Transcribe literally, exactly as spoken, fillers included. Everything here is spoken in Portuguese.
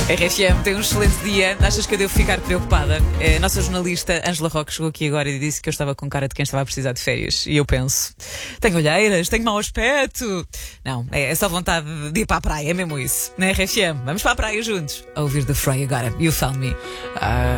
R F M tem um excelente dia. Achas que eu devo ficar preocupada? A nossa jornalista Ângela Roque chegou aqui agora e disse que eu estava com cara de quem estava a precisar de férias. E eu penso, tenho olheiras, tenho mau aspecto. Não, é só vontade de ir para a praia, é mesmo isso. Na R F M, vamos para a praia juntos. A ouvir The Fray agora. You Found Me. I